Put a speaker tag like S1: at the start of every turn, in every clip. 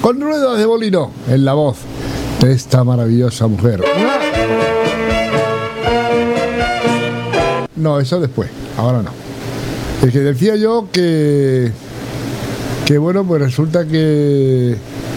S1: con ruedas de molino en la voz de esta maravillosa mujer. No, eso después, ahora no. Es que decía yo que bueno, pues resulta que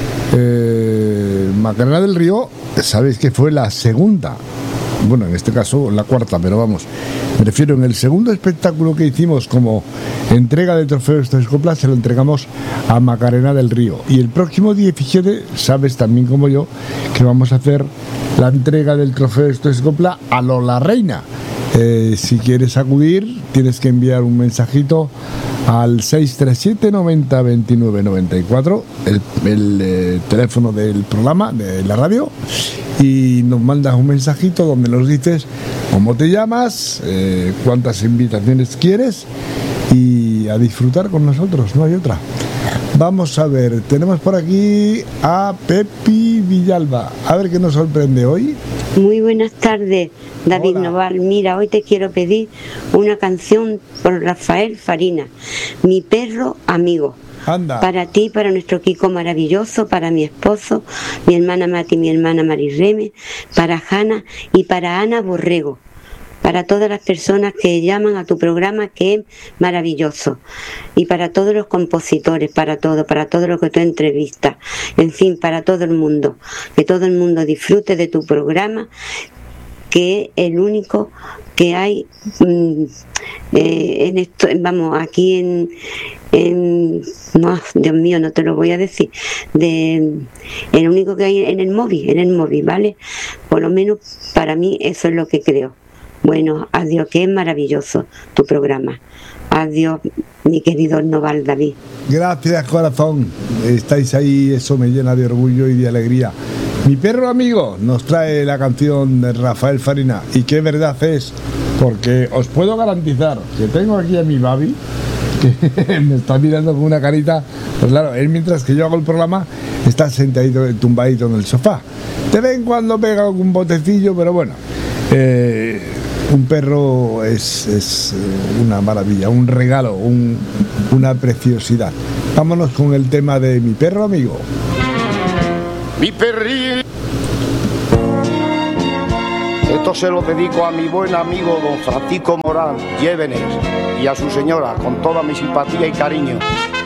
S1: Macarena del Río, sabéis que fue la segunda, bueno, en este caso la cuarta, pero vamos, me refiero en el segundo espectáculo que hicimos como entrega del trofeo de Estos Coplas, se lo entregamos a Macarena del Río. Y el próximo 17, sabes también como yo, que vamos a hacer la entrega del trofeo de Estos Coplas a Lola Reina. Si quieres acudir, tienes que enviar un mensajito al 637 90 29 94, el teléfono del programa, de la radio, y nos mandas un mensajito donde nos dices cómo te llamas, cuántas invitaciones quieres, y a disfrutar con nosotros, no hay otra. Vamos a ver, tenemos por aquí a Pepi Villalba, a ver qué nos sorprende hoy.
S2: Muy buenas tardes, David Noval. Mira, hoy te quiero pedir una canción por Rafael Farina, Mi perro amigo.
S1: Anda.
S2: Para ti, para nuestro Kiko maravilloso, para mi esposo, mi hermana Mati, mi hermana Marireme, para Hanna y para Ana Borrego. Para todas las personas que llaman a tu programa, que es maravilloso, y para todos los compositores, para todo lo que tú entrevistas, en fin, para todo el mundo, que todo el mundo disfrute de tu programa, que es el único que hay en esto, vamos, aquí no, Dios mío, no te lo voy a decir, el único que hay en el móvil, ¿vale? Por lo menos para mí eso es lo que creo. Bueno, adiós, que es maravilloso tu programa. Adiós, mi querido Noval David.
S1: Gracias, corazón. Estáis ahí, eso me llena de orgullo y de alegría. Mi perro amigo nos trae la canción de Rafael Farina, y qué verdad es, porque os puedo garantizar que tengo aquí a mi Babi, que me está mirando con una carita, pues claro, él mientras que yo hago el programa está sentadito, tumbadito en el sofá. De vez en cuando pega algún botecillo, pero bueno, un perro es una maravilla, un regalo, una preciosidad. Vámonos con el tema de Mi perro amigo.
S3: Mi perrín. Esto se lo dedico a mi buen amigo don Francisco Morán Llévenes y a su señora, con toda mi simpatía y cariño.